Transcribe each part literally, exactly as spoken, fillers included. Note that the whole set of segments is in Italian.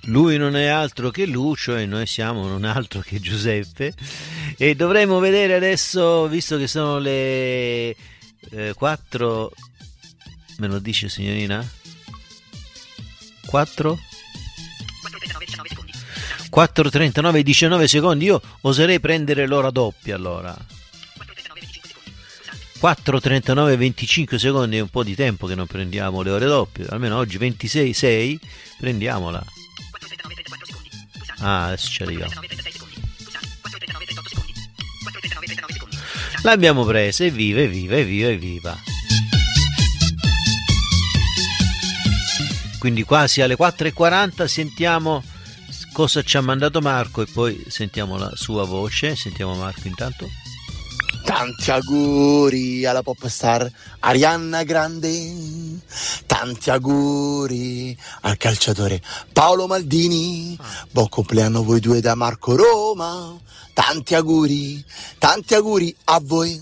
Lui non è altro che Lucio e noi siamo non altro che Giuseppe, e dovremmo vedere adesso, visto che sono le eh, quattro, me lo dice signorina? quattro? quattro e trentanove e diciannove secondi. Io oserei prendere l'ora doppia allora. quattro e trentanove e venticinque secondi, è un po' di tempo che non prendiamo le ore doppie, almeno oggi ventisei e sei prendiamola. Ah, adesso ci arriviamo. L'abbiamo presa, evviva, evviva, evviva, evviva. Quindi quasi alle quattro e quaranta sentiamo cosa ci ha mandato Marco e poi sentiamo la sua voce. Sentiamo Marco intanto. Tanti auguri alla pop star Arianna Grande, tanti auguri al calciatore Paolo Maldini, buon compleanno a voi due da Marco Roma, tanti auguri, tanti auguri a voi.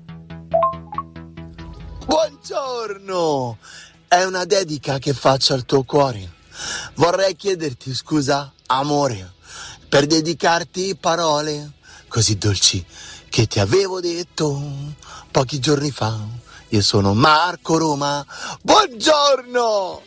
Buongiorno, è una dedica che faccio al tuo cuore, vorrei chiederti scusa amore per dedicarti parole così dolci che ti avevo detto pochi giorni fa. Io sono Marco Roma. Buongiorno!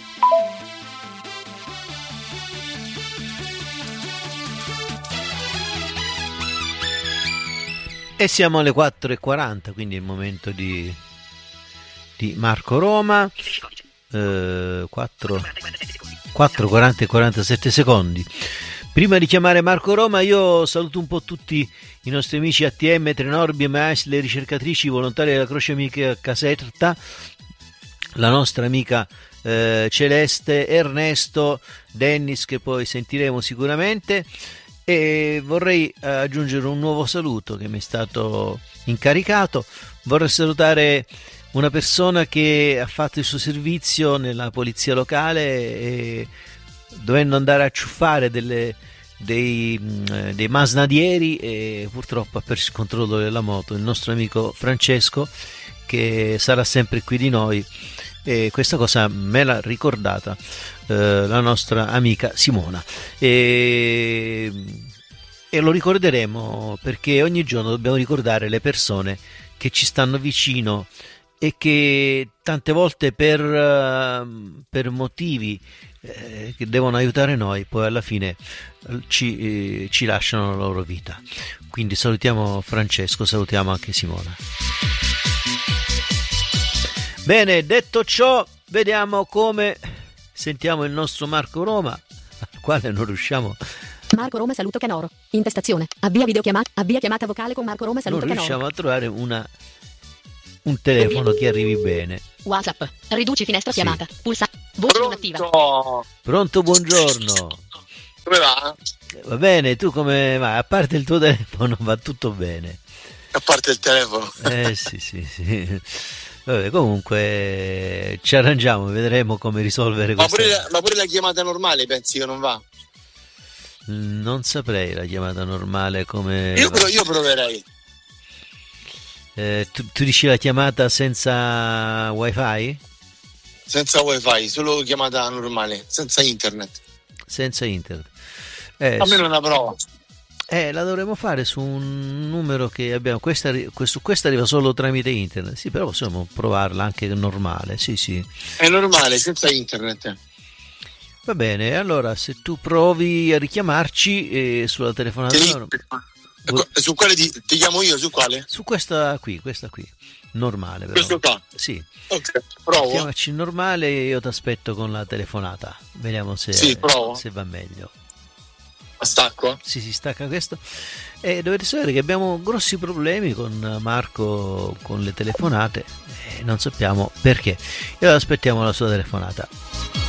E siamo alle quattro e quaranta, quindi è il momento di, di Marco Roma. Eh, quattro, quattro, quaranta e quarantasette secondi. Prima di chiamare Marco Roma io saluto un po' tutti i nostri amici A T M, Trenorbi, M A S, le ricercatrici volontarie della Croce Amica Caserta, la nostra amica eh, Celeste, Ernesto, Dennis, che poi sentiremo sicuramente, e vorrei aggiungere un nuovo saluto che mi è stato incaricato. Vorrei salutare una persona che ha fatto il suo servizio nella polizia locale e dovendo andare a ciuffare delle, dei, dei masnadieri e purtroppo ha perso il controllo della moto, il nostro amico Francesco, che sarà sempre qui di noi, e questa cosa me l'ha ricordata eh, la nostra amica Simona, e, e lo ricorderemo perché ogni giorno dobbiamo ricordare le persone che ci stanno vicino e che tante volte per, per motivi eh, che devono aiutare noi poi alla fine ci, eh, ci lasciano la loro vita. Quindi salutiamo Francesco, salutiamo anche Simona. Bene, detto ciò, vediamo come sentiamo il nostro Marco Roma, al quale non riusciamo. Marco Roma saluto Canoro, intestazione, avvia videochiamata, avvia chiamata vocale con Marco Roma saluto non Canoro. Non riusciamo a trovare una un telefono che arrivi bene. WhatsApp, riduci finestra sì. Chiamata, pulsa, voce non attiva. Pronto, buongiorno. Come va? Va bene, tu come vai? A parte il tuo telefono va tutto bene. A parte il telefono. Eh sì, sì, sì. Vabbè, comunque ci arrangiamo, vedremo come risolvere ma questa. Pure la, ma pure la chiamata normale pensi che non va? Non saprei la chiamata normale come. Io, io proverei. Eh, tu, tu dici la chiamata senza wifi? Senza wifi, solo chiamata normale, senza internet. Senza internet. Eh, Almeno su... una prova. Eh, la dovremmo fare su un numero che abbiamo. Questa, su questa arriva solo tramite internet. Sì, però possiamo provarla anche normale. Sì, sì. È normale, senza internet. Va bene, allora se tu provi a richiamarci eh, sulla telefonata. Sì. No, su quale ti, ti chiamo io? Su quale? Su questa qui, questa qui. Normale, però. Questo qua? Sì. Ok, provo. Chiamaci normale e io ti aspetto con la telefonata. Vediamo se, sì, provo. se va meglio. Stacco? Sì, si stacca questo. E dovete sapere che abbiamo grossi problemi con Marco con le telefonate e non sappiamo perché. E allora aspettiamo la sua telefonata.